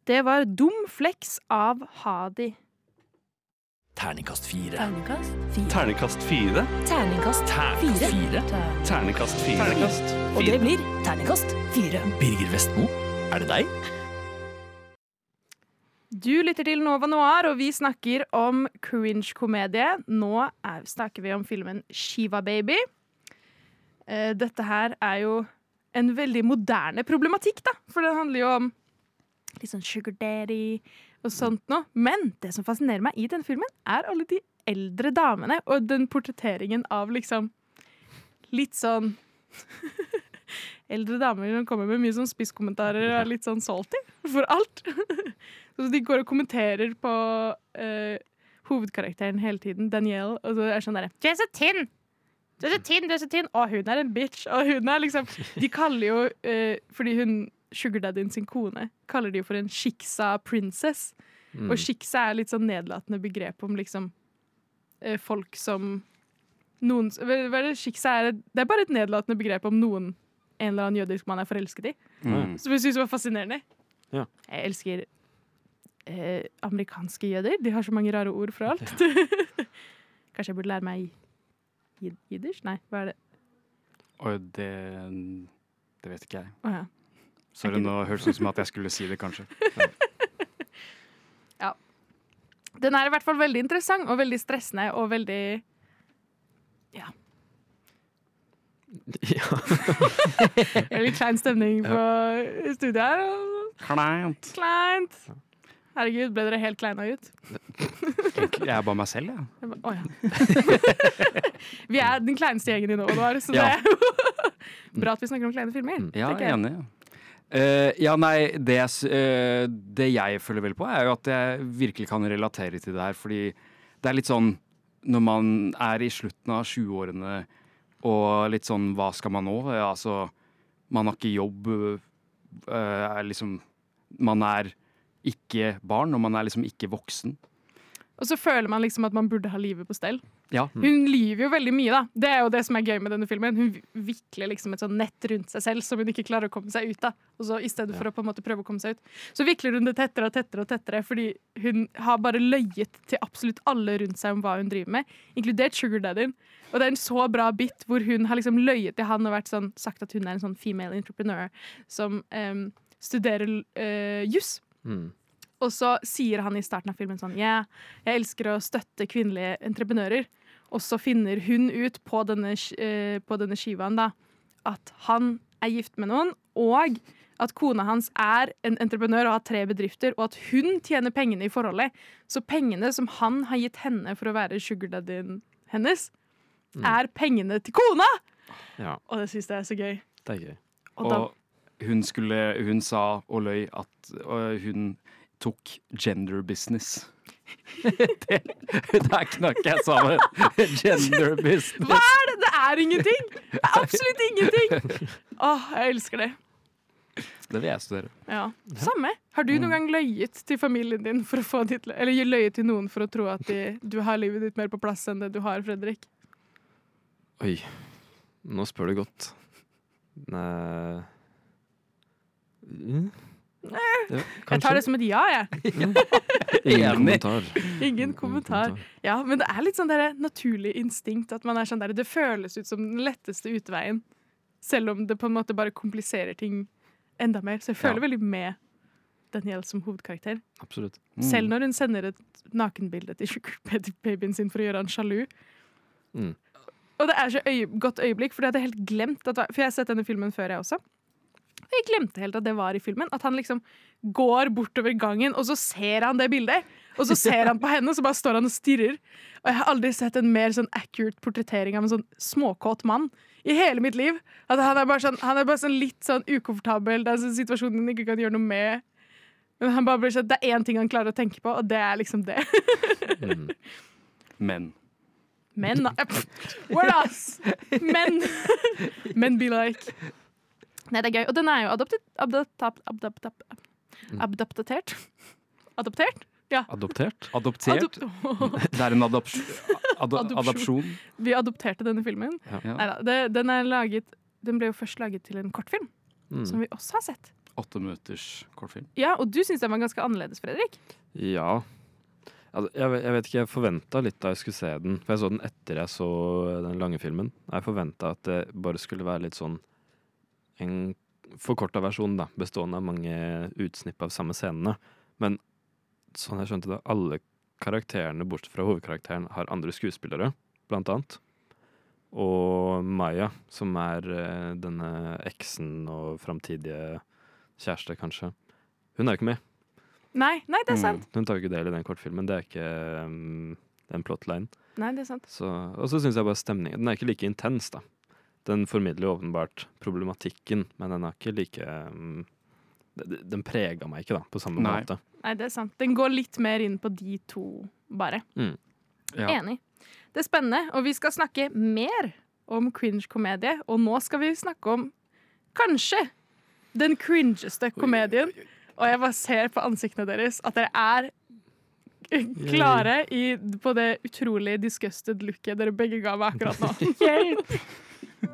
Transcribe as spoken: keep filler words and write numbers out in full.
Det var Dum Flex av Hadi. Terningkast fire. Terningkast fire. Terningkast fire. Terningkast Terningkast fire. fire. Terningkast fire. Terningkast fire. Og det blir terningkast fire. Birger Vestmo, er det deg? Du lytter til Nova Noir, og vi snakker om cringe-komedie. Nå er, snakker vi om filmen Shiva Baby. Eh, dette her er jo en veldig moderne problematikk, da. For det handler jo om litt sånn sugar daddy og sånt noe. Men det som fascinerer meg i den filmen, er alle de eldre damene og den portretteringen av liksom litt sånn eldre damer som kommer med mye sånn spisskommentarer og er litt sånn salty for alt. Så de går og kommenterer på uh, hovedkarakteren hele tiden, Danielle, og så er det sånn der: Du er så tynn! Du er så tynn, du er så tynn! Å, hun er en bitch! Og hun er liksom De kaller jo, uh, fordi hun sugardaddyen sin kone, kaller de jo for en shiksa princess. Mm. Og shiksa er litt sånn nedlatende begrep om liksom uh, folk som noen, hva er det shiksa er? Det er bare et nedlatende begrep om noen en eller annen jødisk man er forelsket i. Mm. Som jeg synes var fascinerende. Ja. Jeg elsker eh, amerikanske jøder. De har så mange rare ord for alt. Ja. Kanskje jeg burde lære meg jid- jiddisch? Nei, hva er det? Oi, det det vet ikke jeg. Oh, ja. Sorry, nå hørtes det ut som at jeg skulle si det, kanskje. Ja. Ja. Den er i hvert fall veldig interessant og veldig stressende og veldig ja. Ja. Det er litt klein stemning på studiet her. Kleint. Kleint. Herregud, ble dere helt kleina ut? Jeg er bare meg selv, ja. Jeg ba, å, ja. Vi er den kleineste gjengen i Nova Noir, så ja. Det er jo bra at vi snakker om kleine filmer. Ja, jeg er enig. Ja. Uh, ja, nei, det, uh, det jeg føler vel på, er jo at jeg virkelig kan relatere til det her, fordi det er litt sånn når man er i slutten av tjueårene og litt sånn, hva skal man nå? Ja, altså, man har ikke jobb, uh, er liksom, man er ikke barn, og man er liksom ikke voksen. Og så føler man liksom at man burde ha livet på stell. Ja. Hun lyver jo veldig mye, da. Det er jo det som er gøy med denne filmen. Hun vikler liksom et sånn nett rundt seg selv som hun ikke klarer å komme seg ut av. Og så i stedet for å på en måte prøve å komme seg ut, så vikler hun det tettere og tettere og tettere, fordi hun har bare løyet til absolutt alle rundt seg om hva hun driver med, inkludert Sugar Daddyen. Og det er en så bra bit hvor hun har liksom løyet til han og vært sånn, sagt at hun er en sånn female entrepreneur som um, studerer uh, juss. Mm. Og så sier han i starten av filmen sånn, ja, yeah, jeg elsker å støtte kvinnelige entreprenører. Og så finner hun ut på denne, uh, på denne skivaen da, at han er gift med noen, og at kona hans er en entreprenør og har tre bedrifter, og at hun tjener pengene i forholdet. Så pengene som han har gitt henne for å være sugar daddyen hennes, mm. er pengene til kona! Ja. Og det synes jeg er så gøy. Det er gøy. Og, da, og hun, skulle, hun sa og løy at uh, hun tok gender business. det, der knakk jeg sammen. Gender business. Hva er det? Det er ingenting! Det er absolutt ingenting! Åh, jeg elsker det. Det vil jeg studere. Ja, samme. Har du noen gang løyet til familien din for å få ditt, eller løyet til noen for å tro at de, du har livet ditt mer på plass enn det du har, Fredrik? Oi, nå spør du godt. Nei... Mm. Ja, jeg tar det som et ja, jeg. Ingen kommentar. Ingen kommentar. Ja, men det er litt sånn der naturlig instinkt at man er sånn der, det føles ut som den letteste utveien, selv om det på en måte bare kompliserer ting enda mer. Så jeg føler ja. veldig med Danielle som hovedkarakter. Absolutt. Mm. Selv når hun sender et nakenbilde til babyen sin for å gjøre han sjalu. Mm. Og det er så øye, godt øyeblikk, for jeg hadde helt glemt at, for jeg har sett denne filmen før jeg også. Jeg glemte helt at det var i filmen. At han liksom går bortover gangen, og så ser han det bildet. Og så ser han på henne, og så bare står han og stirrer. Og jeg har aldri sett en mer sånn accurate portrettering av en sånn småkåt mann i hele mitt liv. At han er bare sånn, han er bare sånn litt sånn ukomfortabel. Det er en sånn situasjon han ikke kan gjøre noe med. Men han bare blir sånn, det er én ting han klarer å tenke på, og det er liksom det. mm. Men. Men, what else? Men. Men be like. Nei, det er gøy. Og den er jo adoptet, adoptat, adoptat, adoptatert. Adoptert? Ja. Adoptert? Adoptert? Adop- det er en adopsjon. Ado- adopsjon. Vi adopterte denne filmen. Ja. Neida, det, den, er laget, den ble jo først laget til en kortfilm, mm. som vi også har sett. Åtte minutters kortfilm. Ja, og du syns den var ganske annerledes, Fredrik? Ja. Altså, jeg, vet- jeg vet ikke, jeg forventa litt da jeg skulle se den. For jeg så den etter jeg så den lange filmen. Jeg forventa at det bare skulle være litt sånn en forkorta versjon, da. Bestående av mange utsnipp av samme scenene. Men sånn jeg skjønte det, alle karakterene bortsett fra hovedkarakteren har andre skuespillere, blant annet. Og Maya, som er eh, denne eksen og framtidige kjæreste, kanskje. Hun er jo ikke med. Nei, nei, det er sant. Hun tar jo ikke del i den kortfilmen. Det er ikke um, en plotline. Nei, det er sant. Så, og så syns jeg bare stemningen Den er ikke like intens, da. Den formidler jo åpenbart problematikken, men den er ikke like um, d- Den prega meg ikke, da, på samme Nei. måte. Nei, det er sant. Den går litt mer inn på de to, bare. Ja. Enig. Det er spennende, og vi skal snakke mer om cringe-komedie, og nå skal vi snakke om kanskje den cringeste komedien. Og jeg bare ser på ansiktene deres at dere er klare i, på det utrolig disgusted looket dere begge ga meg akkurat nå. Hjelp!